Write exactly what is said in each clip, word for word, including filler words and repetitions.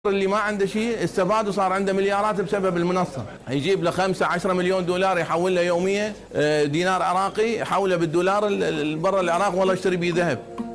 اللي ما عنده شيء استفاد وصار عنده مليارات بسبب المنصة. يجيب له خمسة عشرة مليون دولار يحول له يوميا دينار عراقي يحوله بالدولار برا العراق والله يشتري به ذهب.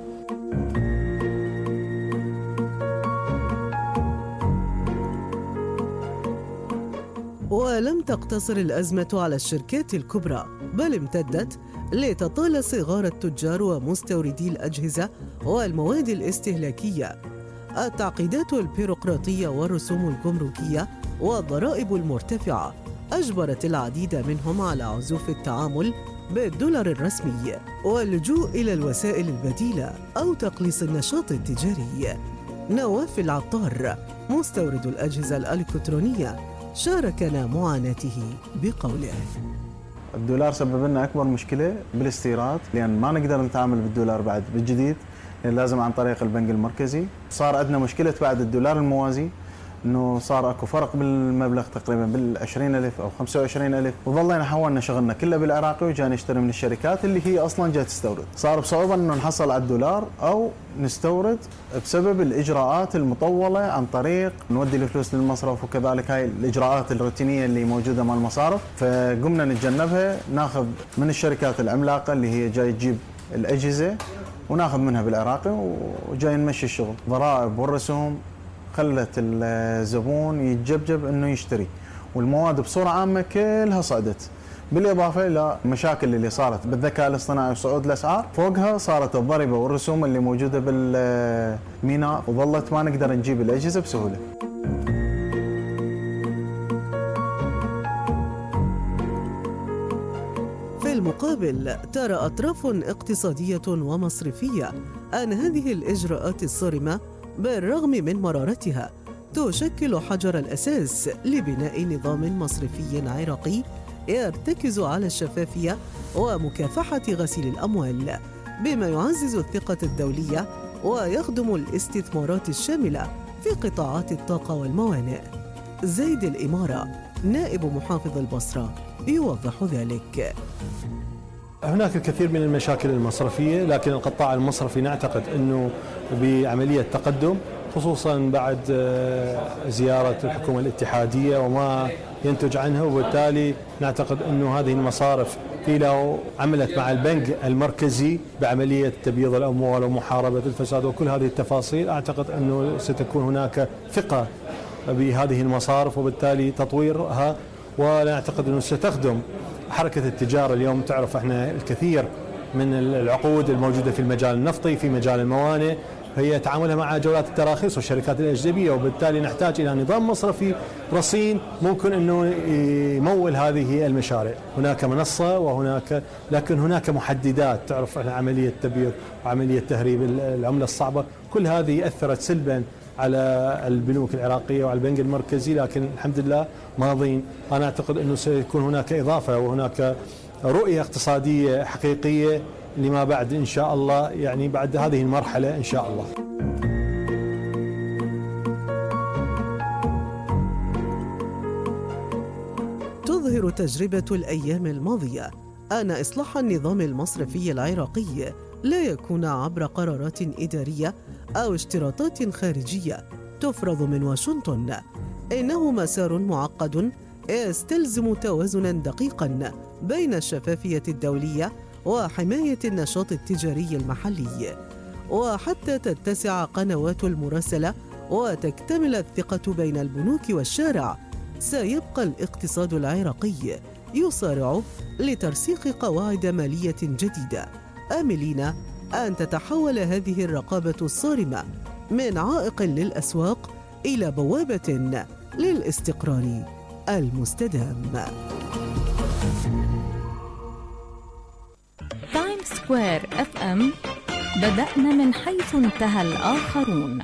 ولم تقتصر الأزمة على الشركات الكبرى، بل امتدت لتطال صغار التجار ومستوردي الأجهزة والمواد الاستهلاكية. التعقيدات البيروقراطية والرسوم الجمركية والضرائب المرتفعة أجبرت العديد منهم على عزوف التعامل بالدولار الرسمي واللجوء إلى الوسائل البديلة أو تقليص النشاط التجاري. نواف العطار مستورد الأجهزة الإلكترونية شاركنا معاناته بقوله: الدولار سبب لنا أكبر مشكلة بالاستيراد، لأن ما نقدر نتعامل بالدولار بعد بالجديد، يعني لازم عن طريق البنك المركزي. صار عندنا مشكلة بعد الدولار الموازي، انه صار اكو فرق بالمبلغ تقريبا بالعشرين ألف او خمسة وعشرين ألف، وظلينا حولنا شغلنا كله بالعراقي وجاي نشتري من الشركات اللي هي اصلا جاي تستورد. صار بصعوبة انه نحصل على الدولار او نستورد بسبب الاجراءات المطولة عن طريق نودي الفلوس للمصرف، وكذلك هاي الاجراءات الروتينية اللي موجودة مع المصارف، فقمنا نتجنبها. ناخذ من الشركات العملاقة اللي هي جاي تجيب الاجهزة وناخذ منها بالعراقي وجاي نمشي الشغل. ضرائب والرسوم خلت الزبون يتجبجب انه يشتري، والمواد بصوره عامه كلها صعدت، بالاضافه الى المشاكل اللي صارت بالذكاء الاصطناعي وصعود الاسعار. فوقها صارت الضريبه والرسوم اللي موجوده بالميناء، وظلت ما نقدر نجيب الاجهزه بسهوله. في المقابل ترى أطراف اقتصادية ومصرفية أن هذه الإجراءات الصارمة بالرغم من مرارتها تشكل حجر الأساس لبناء نظام مصرفي عراقي يرتكز على الشفافية ومكافحة غسيل الأموال، بما يعزز الثقة الدولية ويخدم الاستثمارات الشاملة في قطاعات الطاقة والموانئ. زيد الإمارة نائب محافظ البصرة يوضح ذلك: هناك الكثير من المشاكل المصرفية، لكن القطاع المصرفي نعتقد أنه بعملية تقدم، خصوصا بعد زيارة الحكومة الاتحادية وما ينتج عنها، وبالتالي نعتقد أنه هذه المصارف في لو عملت مع البنك المركزي بعملية تبييض الأموال ومحاربة الفساد وكل هذه التفاصيل، أعتقد أنه ستكون هناك ثقة بهذه المصارف وبالتالي تطويرها، ونعتقد أنه ستخدم حركة التجارة. اليوم تعرف احنا الكثير من العقود الموجودة في المجال النفطي، في مجال الموانئ، هي تعاملها مع جولات التراخيص والشركات الأجنبية، وبالتالي نحتاج إلى نظام مصرفي رصين ممكن أنه يمول هذه المشاريع. هناك منصة وهناك، لكن هناك محددات. تعرف احنا عملية تبييض وعملية تهريب العملة الصعبة، كل هذه أثرت سلبا على البنوك العراقية وعلى البنك المركزي، لكن الحمد لله ماضين. أنا أعتقد أنه سيكون هناك إضافة وهناك رؤية اقتصادية حقيقية لما بعد إن شاء الله، يعني بعد هذه المرحلة إن شاء الله. تظهر تجربة الأيام الماضية أن إصلاح النظام المصرفي العراقي لا يكون عبر قرارات إدارية أو اشتراطات خارجية تفرض من واشنطن، إنه مسار معقد يستلزم توازناً دقيقاً بين الشفافية الدولية وحماية النشاط التجاري المحلي. وحتى تتسع قنوات المراسلة وتكتمل الثقة بين البنوك والشارع، سيبقى الاقتصاد العراقي يصارع لترسيخ قواعد مالية جديدة، آملين أن تتحول هذه الرقابة الصارمة من عائق للأسواق إلى بوابة للاستقرار المستدام. تايم سكوير اف ام، بدأنا من حيث انتهى الآخرون.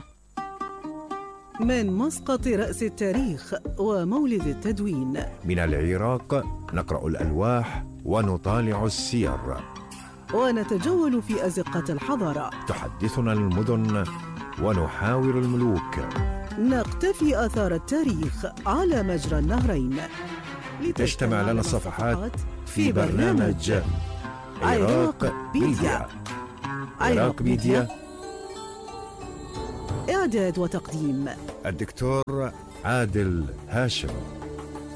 من مسقط رأس التاريخ ومولد التدوين، من العراق نقرأ الألواح ونطالع السير، ونتجول في أزقة الحضارة. تحدثنا المدن ونحاور الملوك، نقتفي آثار التاريخ على مجرى النهرين، لتجتمع لنا الصفحات في برنامج عراق ميديا. عراق ميديا إعداد وتقديم الدكتور عادل هاشم.